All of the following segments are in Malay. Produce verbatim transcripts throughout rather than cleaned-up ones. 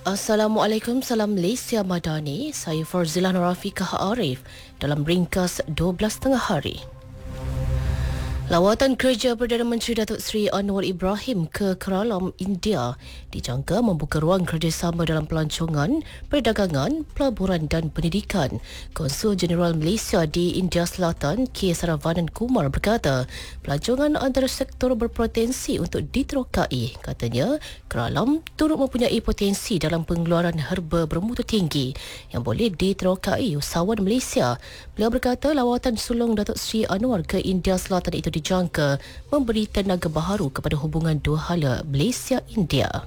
Assalamualaikum, salam Malaysia Madani. Saya Farzila Nurafiqah Arif dalam ringkas dua belas tengah hari. Lawatan kerja Perdana Menteri Datuk Seri Anwar Ibrahim ke Kuala Lumpur, India dijangka membuka ruang kerjasama dalam pelancongan, perdagangan, pelaburan dan pendidikan. Konsul Jeneral Malaysia di India Selatan, K. Saravanan Kumar berkata, pelancongan antara sektor berpotensi untuk diterokai. Katanya, Kuala Lumpur turut mempunyai potensi dalam pengeluaran herba bermutu tinggi yang boleh diterokai usahawan Malaysia. Beliau berkata, lawatan sulung Datuk Seri Anwar ke India Selatan itu dijangka memberi tenaga baharu kepada hubungan dua hala Malaysia-India.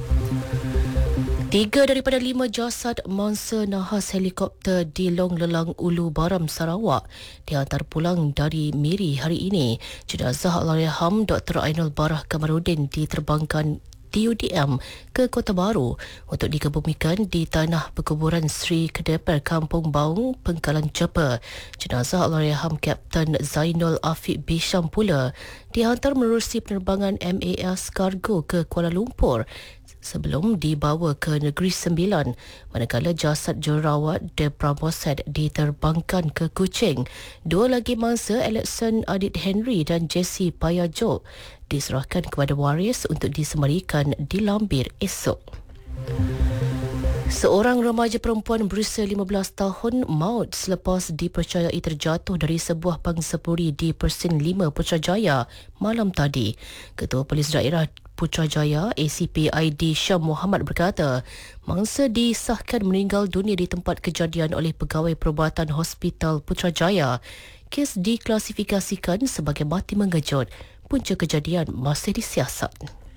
Tiga daripada lima jasad mangsa nahas helikopter di Long Lelang Ulu Baram, Sarawak dihantar pulang dari Miri hari ini. Jenazah Allahyarham Doktor Ainul Barah Kamarudin diterbangkan T U D M ke Kota Baru untuk dikebumikan di tanah perkuburan Sri Kedeper Kampung Baung, Pengkalan Cepa. Jenazah Allahyarham Kapten Zainul Afiq Bisham pula dihantar menerusi penerbangan M A S Kargo ke Kuala Lumpur sebelum dibawa ke Negeri Sembilan, manakala jasad jururawat Debra Mossad diterbangkan ke Kuching. Dua lagi mangsa, Alexon Adit Henry dan Jesse Payajo, diserahkan kepada waris untuk disemarikan di Lambir esok. Seorang remaja perempuan berusia lima belas tahun maut selepas dipercayai terjatuh dari sebuah pangsapuri di Persin lima Putrajaya malam tadi. Ketua Polis Daerah Putrajaya A C P I D Syam Muhammad berkata, mangsa disahkan meninggal dunia di tempat kejadian oleh pegawai perubatan Hospital Putrajaya. Kes diklasifikasikan sebagai mati mengejut. Punca kejadian masih disiasat.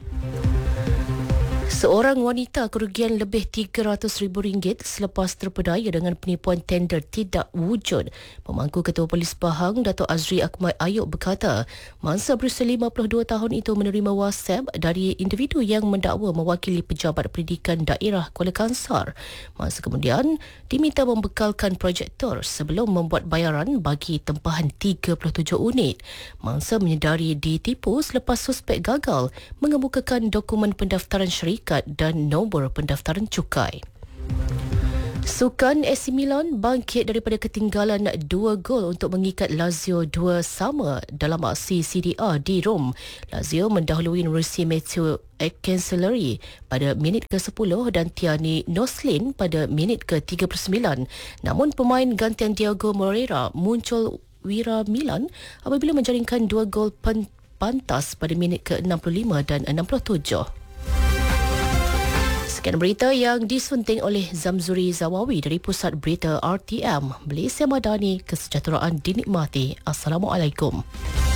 Seorang wanita kerugian lebih tiga ratus ribu ringgit selepas terpedaya dengan penipuan tender tidak wujud. Pemangku Ketua Polis Pahang, Datuk Azri Akmal Ayub berkata, mangsa berusia lima puluh dua tahun itu menerima WhatsApp dari individu yang mendakwa mewakili Pejabat Pendidikan Daerah Kuala Kangsar. Mangsa kemudian diminta membekalkan projektor sebelum membuat bayaran bagi tempahan tiga puluh tujuh unit. Mangsa menyedari ditipu selepas suspek gagal mengemukakan dokumen pendaftaran syarikat dan nombor pendaftaran cukai. Sukan A C Milan bangkit daripada ketinggalan dua gol untuk mengikat Lazio dua sama dalam aksi C D A di Rom. Lazio mendahului menerusi Matthew Cancelleri pada minit ke sepuluh dan Tiani Noslin pada minit ke tiga puluh sembilan. Namun pemain gantian Diego Moreira muncul wira Milan apabila menjaringkan dua gol pantas pada minit ke enam puluh lima dan enam puluh tujuh. Sekian berita yang disunting oleh Zamzuri Zawawi dari Pusat Berita R T M. Malaysia Madani, kesejahteraan dinikmati. Assalamualaikum.